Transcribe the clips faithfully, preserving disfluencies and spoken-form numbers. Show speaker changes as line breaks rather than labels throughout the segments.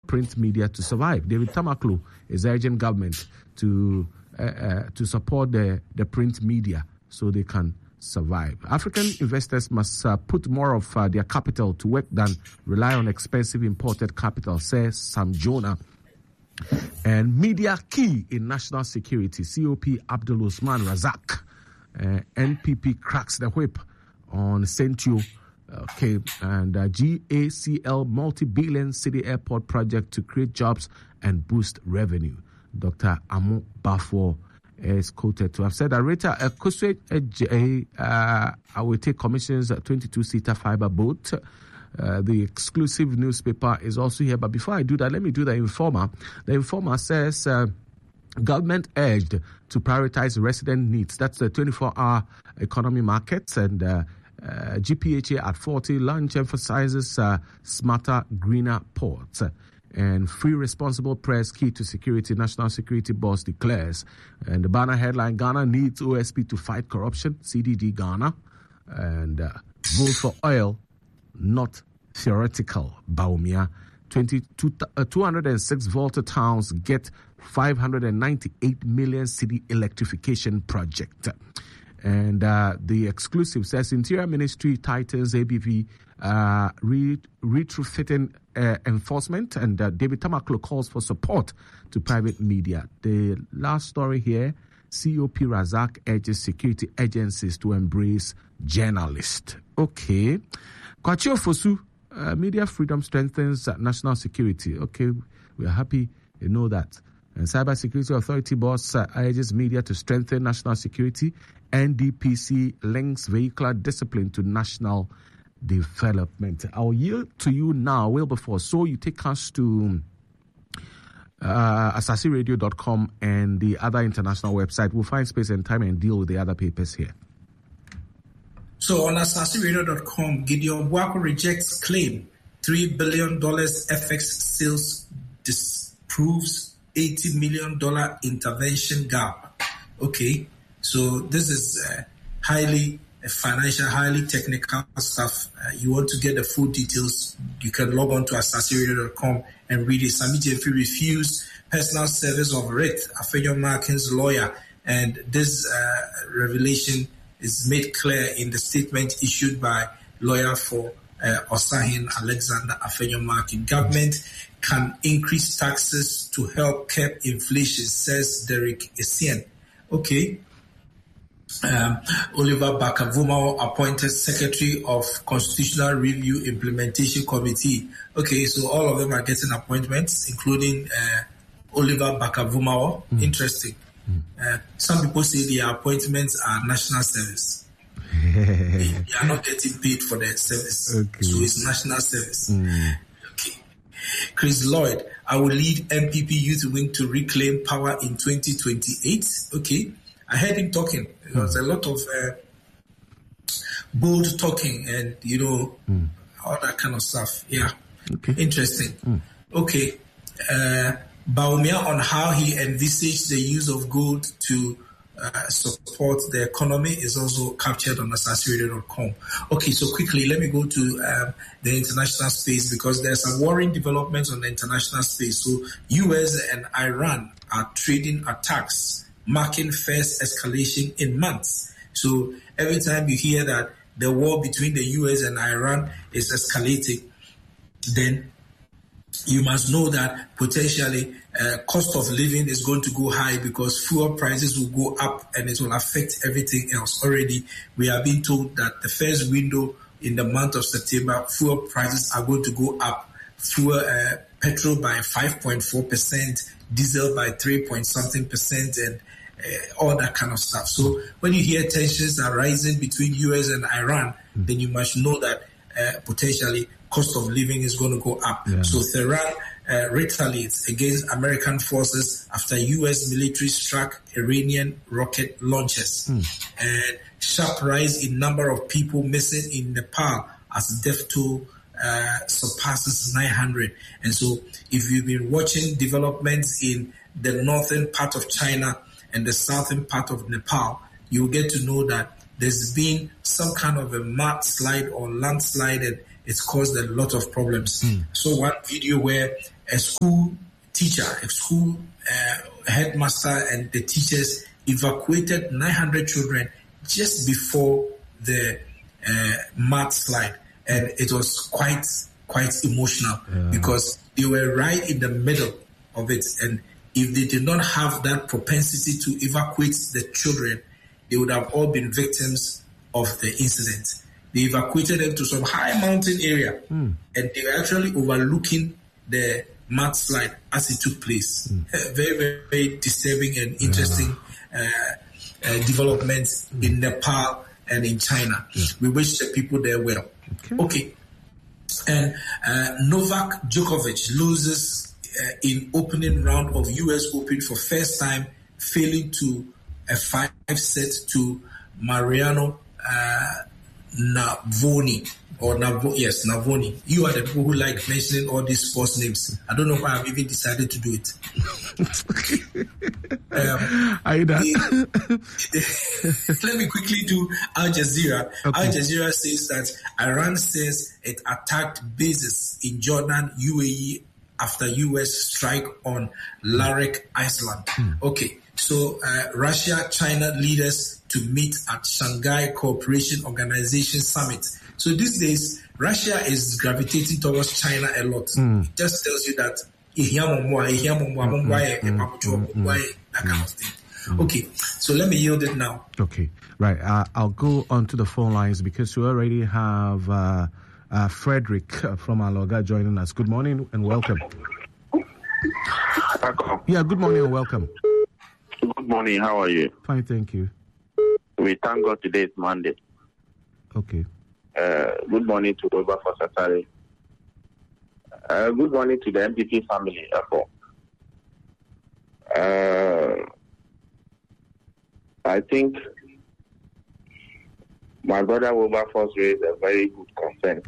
print media to survive. David Tamaklo is urging government to uh, uh, to support the, the print media so they can survive. African investors must uh, put more of uh, their capital to work than rely on expensive imported capital, says Sam Jonah. And media key in national security, C O P Abdul Usman Razak. Uh, N P P cracks the whip on Sentio. Okay, and uh, G A C L multi-billion city airport project to create jobs and boost revenue. Doctor Amu Bafo is quoted to have said that Rita Kuswe uh, I will take commissions twenty-two-seater fiber boat. Uh, the exclusive newspaper is also here. But before I do that, let me do the Informer. The Informer says uh, government urged to prioritize resident needs. That's the twenty-four hour economy markets, and uh, uh, G P H A at forty launch emphasizes uh, smarter, greener ports. And free responsible press key to security, National Security Boss declares. And the banner headline, Ghana needs O S P to fight corruption, C D D Ghana. And uh, vote for oil, not theoretical, Baumia. twenty-two, uh, two hundred six Volta towns get five hundred ninety-eight million city electrification project. And uh, the exclusive says Interior Ministry tightens A B V uh, re- retrofitting uh, enforcement, and uh, David Tamaklo calls for support to private media. The last story here, C O P Razak urges security agencies to embrace journalists. Okay. Kwachio Fosu, uh, media freedom strengthens uh, national security. Okay, we are happy to know that. And Cybersecurity Authority boss uh, urges media to strengthen national security. N D P C links vehicular discipline to national development. I'll yield to you now, Wilberforce. So you take us to uh, asasi radio dot com and the other international website. We'll find space and time and deal with the other papers here.
So on asasi radio dot com, Gideon Buako rejects claim three billion dollars F X sales disproves eighty million dollars intervention gap. Okay, so this is uh, highly uh, financial, highly technical stuff. Uh, you want to get the full details, you can log on to asasi radio dot com and read it. Sami Gyamfi refused personal service of Writ, Afenyo Markin's lawyer, and this uh, revelation is made clear in the statement issued by lawyer for uh, Osahin Alexander Afenyo Markin. Government can increase taxes to help curb inflation, says Derek Essien. Okay. Um, Oliver Bakavuma appointed Secretary of Constitutional Review Implementation Committee. Okay, so all of them are getting appointments, including uh, Oliver Bakavuma. Mm. Interesting. Uh, some people say their appointments are national service. they, they are not getting paid for their service. Okay. So it's national service. Mm. Okay. Chris Lloyd, I will lead M P P Youth Wing to reclaim power in twenty twenty-eight. Okay. I heard him talking. There was mm. a lot of uh, bold talking and, you know, mm. all that kind of stuff. Yeah. Okay. Interesting. Mm. Okay. Uh, Baumia on how he envisaged the use of gold to uh, support the economy is also captured on asasi radio dot com. Okay, so quickly, let me go to um, the international space because there's some worrying developments on the international space. So U S and Iran are trading attacks, marking first escalation in months. So every time you hear that the war between the U S and Iran is escalating, then you must know that potentially uh, cost of living is going to go high because fuel prices will go up and it will affect everything else. Already, we are being told that the first window in the month of September, fuel prices are going to go up. Fuel, uh, petrol by five point four percent, diesel by three point something percent, and uh, all that kind of stuff. So when you hear tensions are rising between U S and Iran, mm. then you must know that uh, potentially cost of living is going to go up. Yeah. So Tehran uh, retaliates against American forces after U S military struck Iranian rocket launches. Mm. And sharp rise in number of people missing in Nepal as death toll uh, surpasses nine hundred. And so if you've been watching developments in the northern part of China and the southern part of Nepal, you'll get to know that there's been some kind of a mudslide or landslide, and it's caused a lot of problems.
Mm.
So one video where a school teacher, a school uh, headmaster and the teachers evacuated nine hundred children just before the uh, mud slide. And it was quite, quite emotional yeah. because they were right in the middle of it. And if they did not have that propensity to evacuate the children, they would have all been victims of the incident. They evacuated them to some high mountain area, mm. and they were actually overlooking the mud slide as it took place. Mm. Uh, very, very, very disturbing and interesting yeah. uh, uh, developments mm. in Nepal and in China. Yeah. We wish the people there well. Okay. okay. And uh, Novak Djokovic loses uh, in opening round of U S Open for first time, failing to a five set to Mariano uh, Navoni. Or Navo, yes, Navoni. You are the people who like mentioning all these sports names. I don't know why I've even decided to do it. um, the, the, let me quickly do Al Jazeera. Okay. Al Jazeera says that Iran says it attacked bases in Jordan, U A E after U S strike on Larek Island. Hmm. Okay, so uh, Russia, China leaders to meet at Shanghai Cooperation Organization Summit. So these days, Russia is gravitating towards China a lot. Mm. It just tells you that that kind of thing. Okay, so let me yield it now.
Okay, right. Uh, I'll go on to the phone lines because we already have uh, uh, Frederick from Aloga joining us. Good morning and welcome. Yeah, good morning and welcome.
Good morning. How are you?
Fine, thank you.
We thank God today is Monday.
Okay.
Uh, good morning to Roba Fasatari. Uh, good morning to the M P P family. Uh, I think my brother Wilberforce raised a very good concern.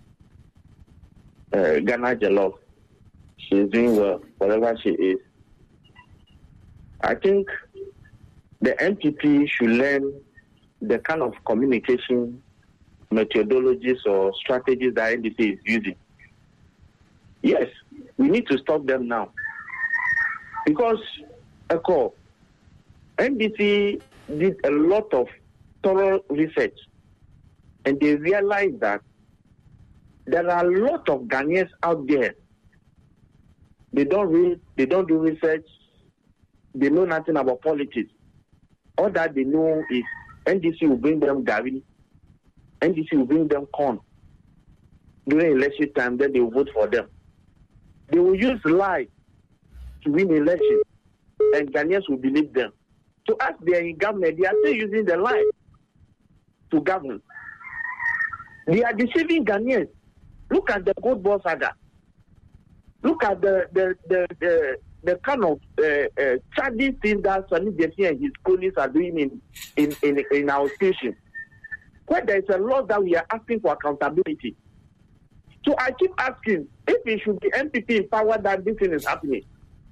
Uh, Ghana Jollof, she's doing well, whatever she is. I think the M P P should learn the kind of communication methodologies or strategies that N D C is using. Yes, we need to stop them now. Because, Echo, N D C did a lot of thorough research and they realized that there are a lot of Ghanaians out there. They don't read, they don't do research, they know nothing about politics. All that they know is N D C will bring them Gary, N D C will bring them corn. During election time, then they will vote for them. They will use lies to win election, and Ghanaians will believe them. So as they are in government, they are still using the lies to govern. They are deceiving Ghanaians. Look at the Gold Ball saga. Look at the the the the, the kind of uh, uh, charity thing that Sani Jesse and his colleagues are doing in in, in, in our station. Where there is a law that we are asking for accountability. So I keep asking if it should be M P P in power that this thing is happening.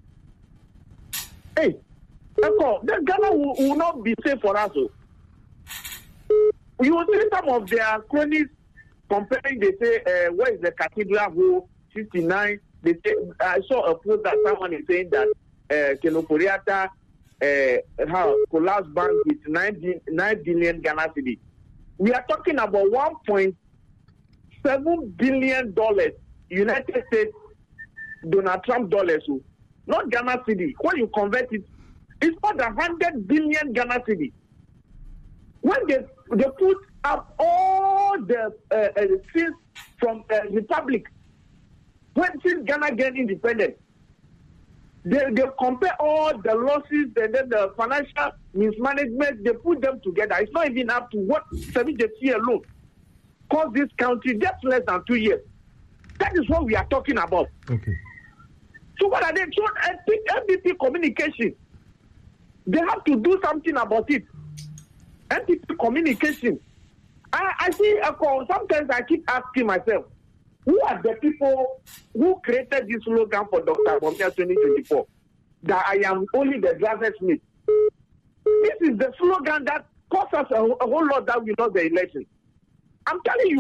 Hey, the Ghana will, will not be safe for us. So. You will see some of their cronies comparing, they say, uh, where is the cathedral hole, sixty-nine? They say, I saw a post that someone is saying that uh, Kenoporiata uh, have collapsed bank with nine, nine billion Ghana cedi. We are talking about one point seven billion dollars United States Donald Trump dollars, not Ghana cedi. When you convert it, it's more than one hundred billion Ghana cedi. When they they put up all the uh, uh, things from the uh, Republic, when since Ghana get independent, they, they compare all the losses and then the financial mismanagement, they put them together. It's not even up to what Sami Jesse alone cost this country just less than two years. That is what we are talking about.
Okay.
So what are they? So M P P communication, they have to do something about it. M P P communication. I, I see, sometimes I keep asking myself, who are the people who created this slogan for Doctor Bawumia twenty twenty-four? That I am only the driver's mate. This is the slogan that cost us a, a whole lot that we lost the election. I'm telling you,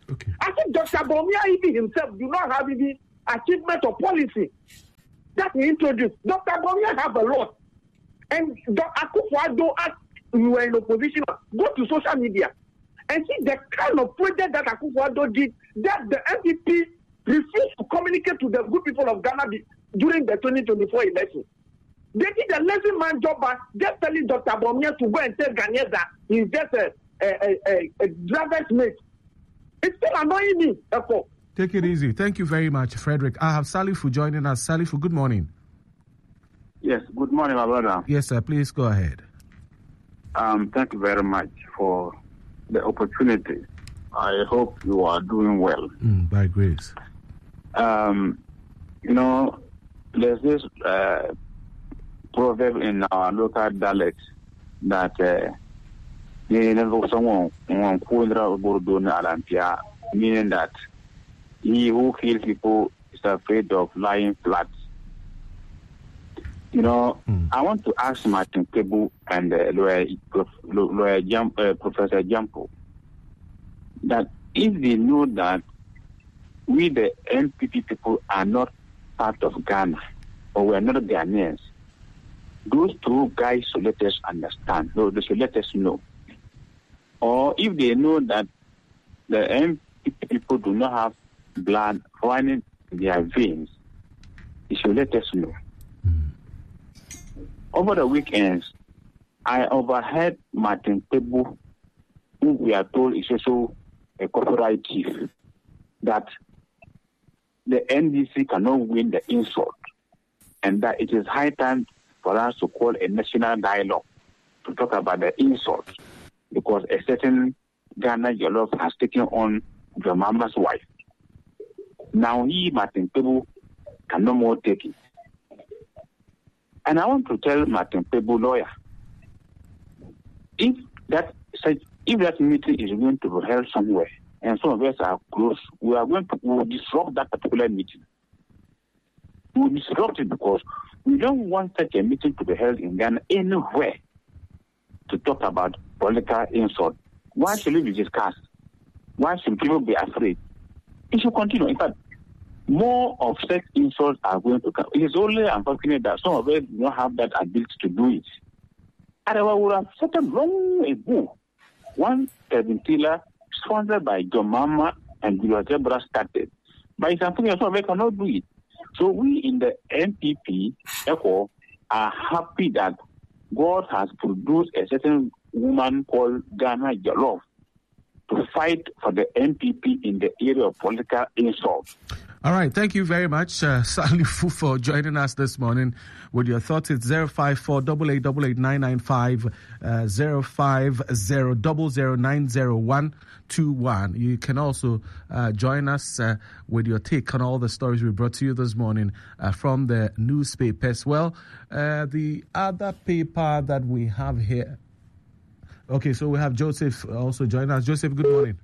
Okay.
I think Doctor Bawumia even himself do not have any achievement or policy that he introduced. Doctor Bawumia have a lot. And Doctor Akufo-Addo, as we were in opposition, go to social media and see the kind of project that Akufo-Addo did, that the N P P refused to communicate to the good people of Ghana during the twenty twenty-four election. They did a lazy man job by just telling Doctor Bawumia to go and tell Ghanaians that he's just a, a, a, a driver's mate. It's still annoying me, Echo.
Take it easy. Thank you very much, Frederick. I have Salifu joining us. Salifu, good morning.
Yes, good morning, my brother.
Yes, sir. Please go ahead.
Um, thank you very much for the opportunity. I hope you are doing well.
Mm, by grace.
Um, you know, there's this uh, proverb in our local dialect that uh, meaning that he who kills people is afraid of lying flat. You know, mm. I want to ask Martin Kpebu and uh, lawyer, lawyer Jump, uh, Professor Jampo that if they know that we, the N P P people, are not part of Ghana or we are not Ghanaians, those two guys should let us understand. No, they should let us know. Or if they know that the N P P people do not have blood running in their veins, they should let us know. Mm. Over the weekends, I overheard Martin Kpebu, who we are told is also a corporate chief, that the N D C cannot win the insult and that it is high time for us to call a national dialogue to talk about the insult because a certain Ghana Jollof has taken on the mama's wife. Now he, Martin Kpebu, can no more take it. And I want to tell Martin Kpebu, lawyer, if that such, if that meeting is going to be held somewhere and some of us are close, we are going to we will disrupt that particular meeting. We will disrupt it because we don't want such a meeting to be held in Ghana anywhere to talk about political insult. Why should it be discussed? Why should people be afraid? It should continue. In fact, more of such insults are going to come. It is only unfortunate that some of us do not have that ability to do it. Otherwise, we would have started long ago. One Tebintila, sponsored by John Mama and Julius Zebra, started. But it's unfortunate some of us cannot do it. So we in the N P P, therefore, are happy that God has produced a certain woman called Ghana Jollof to fight for the N P P in the area of political insult.
All right. Thank you very much, uh, Salifu, for joining us this morning with your thoughts. It's zero five four eight eight eight eight nine nine five, uh, zero five zero zero zero nine zero one two one. You can also uh, join us uh, with your take on all the stories we brought to you this morning uh, from the newspapers. Well, uh, the other paper that we have here. Okay, so we have Joseph also join us. Joseph, good morning.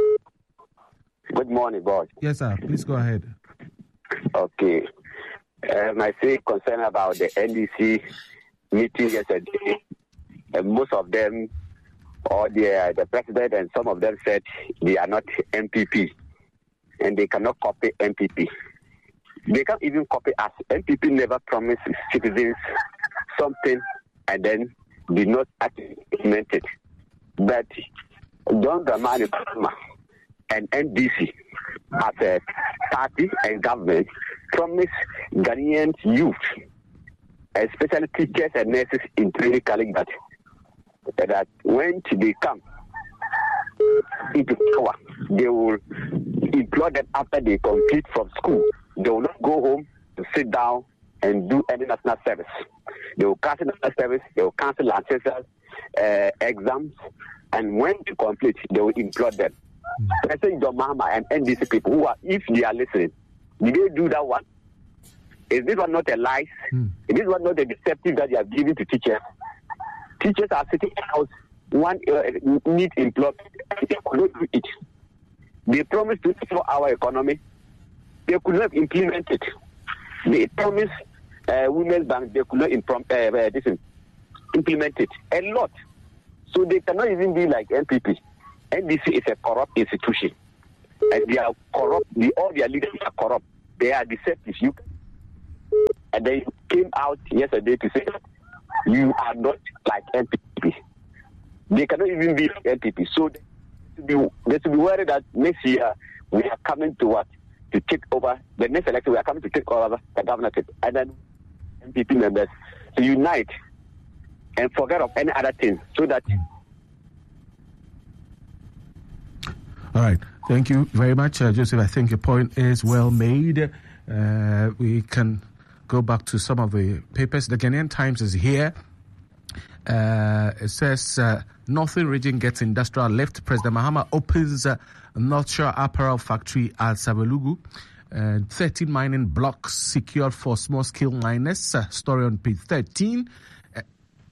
Good morning, boss.
Yes, sir. Please go ahead.
Okay. Um, I say concern about the N D C meeting yesterday. Uh, most of them, or the, uh, the president and some of them said they are not M P P and they cannot copy M P P. They can't even copy us. M P P never promised citizens something and then did not implement it. But John Dramani Mahama and N D C as a party and government promise Ghanaian youth, especially teachers and nurses in training college, that, that when they come into power, they will employ them after they complete from school. They will not go home to sit down and do any national service. They will cancel national service, they will cancel ancestral uh, exams, and when they complete, they will employ them. President John Mahama and N D C people who are, if they are listening, did they do that one? Is this one not a lie? Mm. Is this one not a deceptive that they are giving to teachers? Teachers are sitting out, one uh, need employment, they could not do it. They promised twenty-four hour economy, they could not implement it. They promised uh, Women's Bank, they could not imp- uh, uh, listen, implement it. A lot. So they cannot even be like N P P. N D C is a corrupt institution. and they are corrupt. The, all their leaders are corrupt. They are deceptive. You and they came out yesterday to say that you are not like N P P. They cannot even be N P P. So they should be, they should be worried that next year we are coming to what? To take over the next election. We are coming to take over the governorship, and then N P P members to unite and forget of any other thing, so that.
All right. Thank you very much, uh, Joseph. I think your point is well made. Uh, we can go back to some of the papers. The Ghanaian Times is here. Uh, it says uh, Northern Region gets industrial lift. President Mahama opens uh, North Shore Apparel Factory at Savelugu. Uh, thirteen mining blocks secured for small-scale miners. Uh, story on page thirteen. Uh,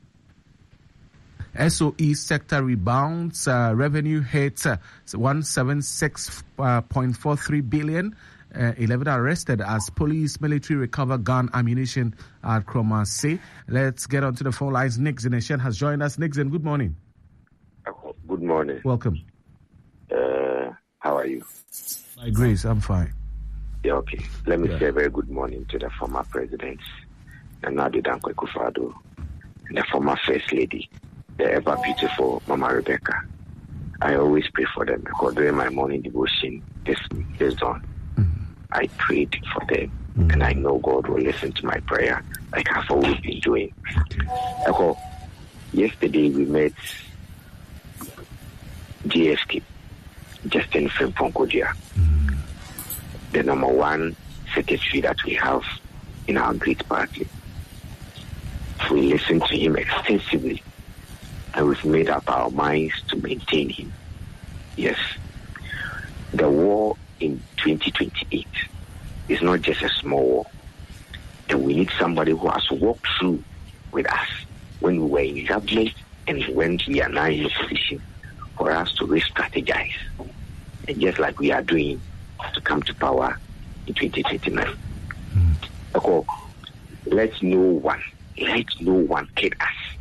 S O E sector rebounds. Uh, revenue hits uh, one hundred seventy-six point four three billion. Uh, eleven arrested as police military recover gun ammunition at Kumasi. Let's get onto the phone lines. Nick Zinesian has joined us. Nick Zin, good morning.
Good morning.
Welcome.
Uh, how are you?
By grace, I'm fine.
Yeah, okay. Let me
Yeah.
say a very good morning to the former presidents, Nana Addo Dankwa Akufo-Addo, and the former First Lady, the ever beautiful Mama Rebecca. I always pray for them because during my morning devotion this, this dawn, I prayed for them, mm-hmm. and I know God will listen to my prayer like I've always been doing. Okay. Yesterday we met G S K, Justin Frimpong-Kodia, mm-hmm. the number one secretary that we have in our great party. We listened to him extensively, and we've made up our minds to maintain him. Yes, the war in twenty twenty-eight is not just a small war, and we need somebody who has walked through with us when we were in government and when we are now in a position for us to re-strategize, and just like we are doing to come to power in twenty twenty-nine. Mm. Okay, let no one, let no one kid us.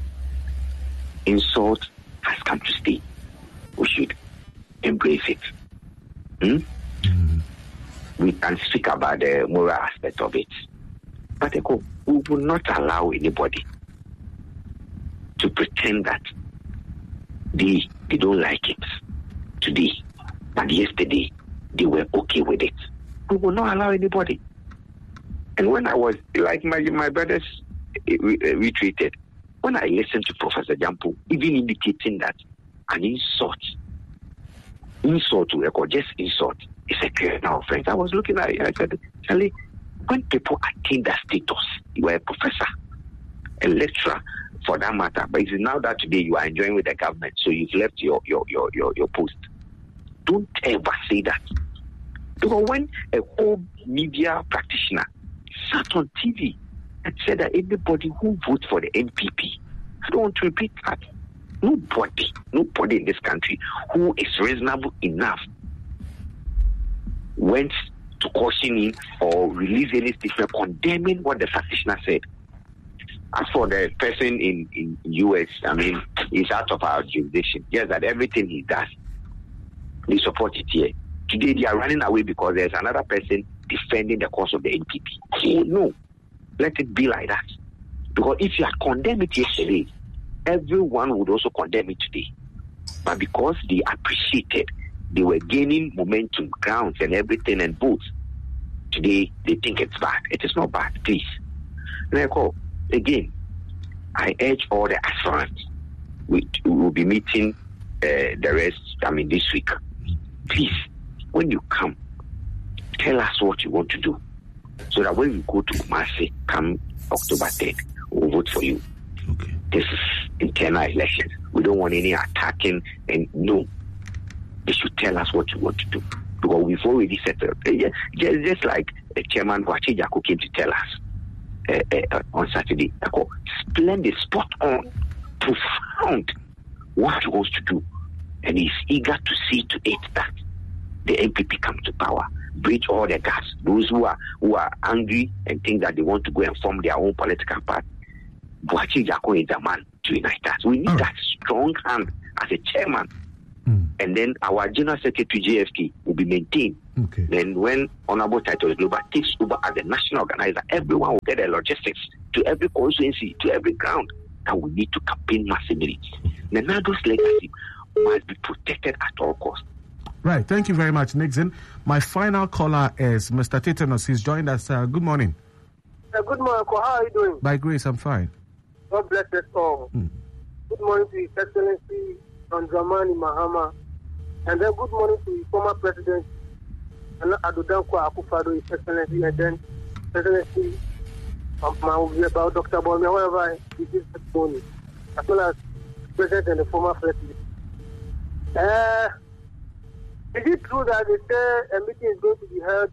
Insult has come to stay. We should embrace it. Hmm? Mm. We can speak about the moral aspect of it, but we will not allow anybody to pretend that they they don't like it today, but yesterday they were okay with it. We will not allow anybody. And when I was like my my brothers retreated, when I listened to Professor Jampo, even indicating that an insult. Insult to record, just insult. It's a criminal offense. I was looking at it, I said, Charlie, when people attain that status, you are a professor, a lecturer for that matter, but it's now that today you are enjoying with the government, so you've left your, your, your, your, your post. Don't ever say that. Because when a whole media practitioner sat on T V and said that anybody who votes for the N P P, I don't want to repeat that. Nobody, nobody in this country who is reasonable enough went to caution him or release any statement condemning what the practitioner said. As for the person in, in U S, I mean, he's out of our jurisdiction. Yes, that everything he does, they support it here. Today they are running away because there's another person defending the cause of the N P P. So no, let it be like that. Because if you had condemned it yesterday, everyone would also condemn it today. But because they appreciated, they were gaining momentum, grounds and everything and votes, today they think it's bad. It is not bad, please. Therefore, again, I urge all the aspirants, we, we will be meeting uh, the rest, I mean, this week. Please, when you come, tell us what you want to do, so that when we go to Kumasi, come October third, we'll vote for you. Okay. This is internal elections. We don't want any attacking, and no. They should tell us what you want to do. Because we've already settled. Just, just like the chairman Boakye Jackor came to tell us uh, uh, on Saturday. Splendid, spot on, profound what he wants to do. And he's eager to see to it that the N P P come to power, bridge all the gaps. Those who are who are angry and think that they want to go and form their own political party. Boakye Jackor is the man to unite us. We need right. that strong hand as a chairman Mm. And then our General Secretary, J F K, will be maintained.
Okay.
Then when Honorable Titus Global takes over as the national organizer, everyone will get the logistics to every constituency, to every ground, and we need to campaign massively. The NADO's legacy must be protected at all costs.
Right. Thank you very much, Nixon. My final caller is Mister Tetanus. He's joined us. Uh, good morning.
Uh, good morning, Uncle. How are you doing?
By grace, I'm fine.
God bless us all. Mm. Good morning to His Excellency John Dramani Mahama. And then good morning to his former president, Adodankwa Akufo-Addo, His Excellency, and then Excellency um, about Doctor Bawumia, wherever he gives testimony, as well as President and the former president. Uh, is it true that they say a meeting is going to be held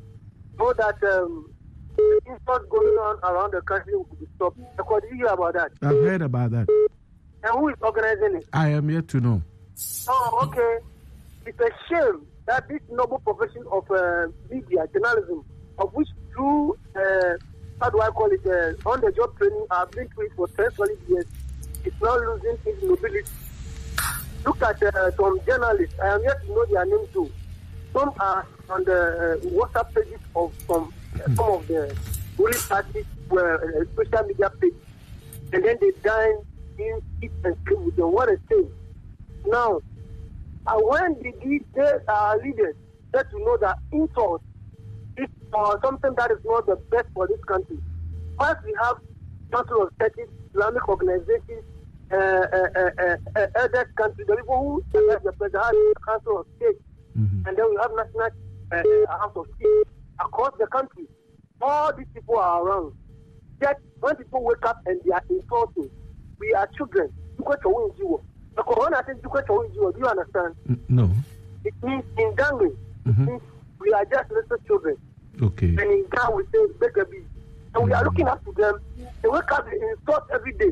so that um, the insults going on around the country will be stopped? What do you hear about that?
I've heard about that.
And who is organizing it?
I am yet to know.
Oh, okay. It's a shame that this noble profession of uh, media, journalism, of which through, uh, how do I call it, uh, on-the-job training, I've been through it for ten, twelve years, is now losing its mobility. Look at uh, some journalists. I am yet to know their names too. Some are on the uh, WhatsApp pages of some, uh, some of the ruling parties, uh, social media pages, and then they dine in, eat and sleep with them. What a shame. Now, uh, when did these uh, leaders get to know that insult is uh, something that is not the best for this country? First, we have Council of Churches, Islamic organizations, uh, uh, uh, uh, uh, elder countries, the people who elect the president, have Council of State, mm-hmm. and then we have National uh, House of State across the country. All these people are around. Yet, when people wake up and they are insulting, we are children. Because when I say do you understand?
No.
It means in Ghana, mm-hmm. it means we are just little children.
Okay.
And in Ghana, we say baby. And we are looking up to them. They wake up and insult every day.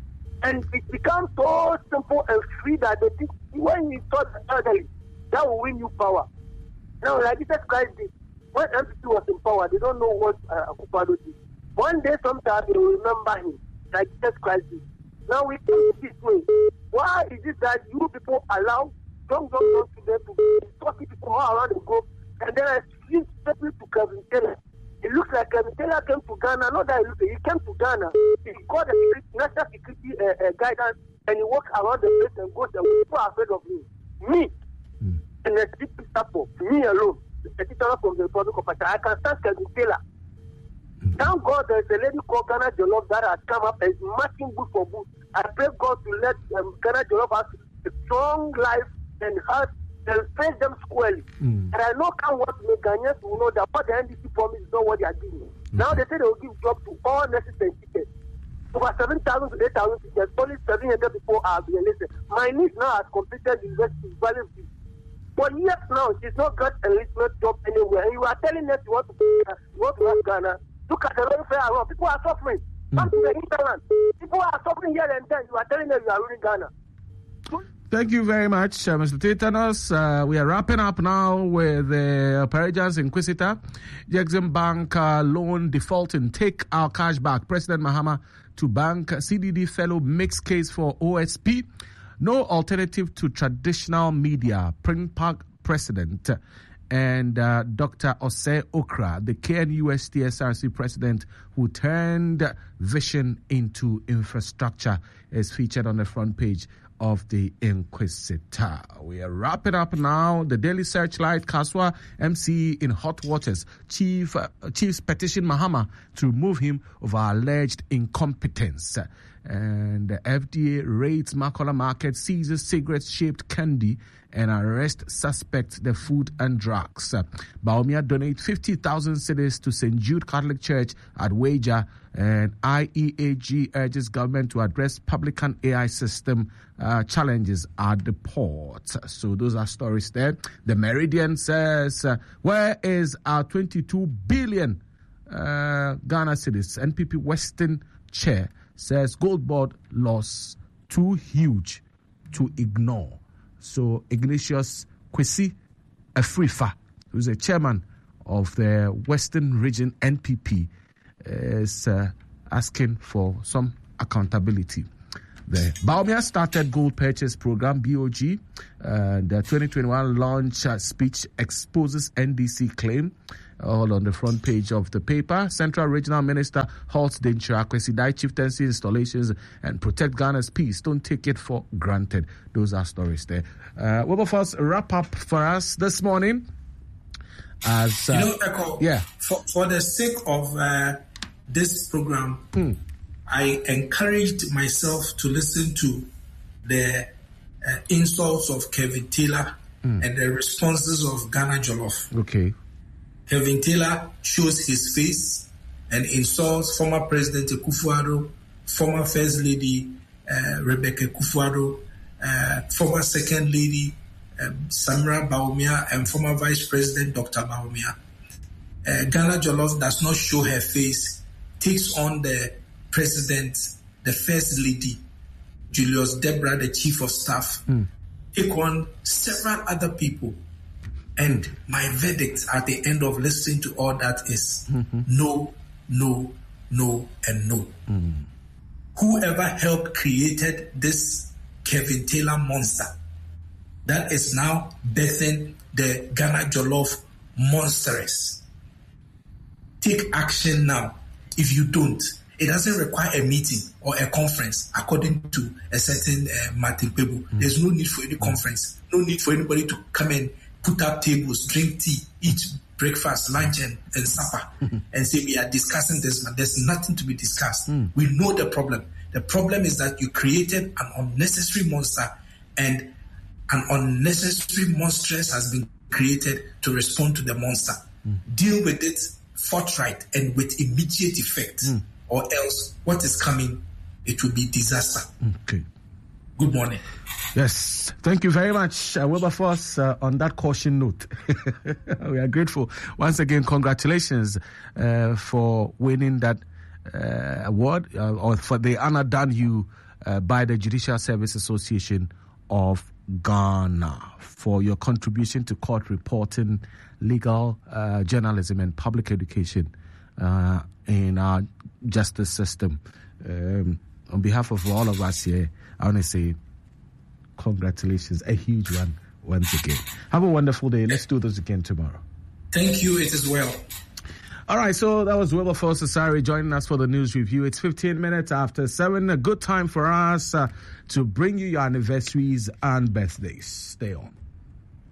And it becomes so simple and free that they think when you insult the elderly, that will win you power. Now, like Jesus Christ did, when M P C was in power, they don't know what uh, Akufo-Addo did. One day, sometime, they will remember him, like Jesus Christ did. Now we think this way. Why is it that you people allow young, young, young children to be talking people all around the globe, and then I see people to Kevin Taylor? It looks like Kevin Taylor came to Ghana. Not that he came to Ghana. He got the national security uh, uh, guidance, and he walks around the place and goes, and people are afraid of him. Me, mm. and the people support me alone, the petitioner from the Republic of Nigeria, I can stand Kevin Taylor. Thank God there's a lady called Ghana Jollof that has come up and is matching boot for boot. I pray God to let um, Ghana Jollof have a strong life and heart and face them squarely. Mm. And I know can't want to make Ghanaians will know that what the N D C promise is not what they are doing. Mm-hmm. Now they say they will give job to all necessary tickets. Over seven thousand to eight thousand tickets, only seven hundred people are being listed. My niece now has completed university value. For years now, she's not got a enlistment job anywhere. And you are telling us you want to, uh, you want to have Ghana. Look at the welfare around. People are suffering. Come mm. to the hinterland. People are suffering here and there. You are telling them you are ruining Ghana.
Thank you very much, uh, Mister Tetanus. Uh, we are wrapping up now with the uh, Parajan's Inquisitor. Exim Bank uh, loan defaulting. Take our cash back. President Mahama to bank. C D D fellow makes case for O S P. No alternative to traditional media. Print Park president. And uh, Doctor Osei Okra, the K N U S T S R C president who turned vision into infrastructure, is featured on the front page of the Inquisitor. We are wrapping up now. The Daily Searchlight, Kaswa M C in hot waters. Chief uh, Chief's petition Mahama to remove him of alleged incompetence. And the F D A raids Makola Market, seizes cigarette-shaped candy, and arrest suspects the food and drugs. Bawumia donate fifty thousand cedis to Saint Jude Catholic Church at Wager, and I E A G urges government to address publican A I system uh, challenges at the port. So those are stories there. The Meridian says, uh, where is our twenty-two billion uh, Ghana cedis? N P P Western chair says gold board loss too huge to ignore. So Ignatius Kwesi Afrifa, who's a chairman of the Western Region N P P, is uh, asking for some accountability. there. Bawumia started gold purchase program, B O G. Uh, the twenty twenty-one launch uh, speech exposes N D C claim. All on the front page of the paper. Central Regional Minister halts Denchira Kwesi Dai chieftaincy installations and protect Ghana's peace. Don't take it for granted. Those are stories there. Uh, Wilberforce, wrap up for us this morning. As uh,
you know, Echo,
yeah.
for, for the sake of uh, this program,
mm.
I encouraged myself to listen to the uh, insults of Kevin Taylor mm. and the responses of Ghana Jollof.
Okay.
Kevin Taylor shows his face and insults former President Akufo-Addo, former First Lady uh, Rebecca Akufo-Addo, uh, former Second Lady um, Samira Bawumia, and former Vice President Doctor Bawumia. Uh, Ghana Jollof does not show her face, takes on the President, the First Lady, Julius Debra, the Chief of Staff,
mm.
take on several other people. And my verdict at the end of listening to all that is
mm-hmm.
no, no, no, and no.
Mm.
Whoever helped created this Kevin Taylor monster that is now birthing the Ghana Jollof monstrous. Take action now. If you don't, it doesn't require a meeting or a conference according to a certain uh, Martin Kpebu. Mm. There's no need for any conference, no need for anybody to come in, put up tables, drink tea, eat breakfast, lunch, and, and supper, mm-hmm. and say we are discussing this, but there's nothing to be discussed. Mm. We know the problem. The problem is that you created an unnecessary monster, and an unnecessary monstrous has been created to respond to the monster. Mm. Deal with it forthright and with immediate effect, mm. or else what is coming, it will be disaster.
Okay.
Good morning.
Yes, thank you very much, uh, Wilberforce, uh, on that caution note. We are grateful. Once again, congratulations uh, for winning that uh, award, uh, or for the honor done you uh, by the Judicial Service Association of Ghana for your contribution to court reporting, legal uh, journalism, and public education uh, in our justice system. Um, on behalf of all of us here, I want to say congratulations, a huge one once again. Have a wonderful day. Let's do this again tomorrow.
Thank you. It is well.
All right, so that was Wilberforce Asare joining us for the news review. It's fifteen minutes after seven. A good time for us uh, to bring you your anniversaries and birthdays. Stay on.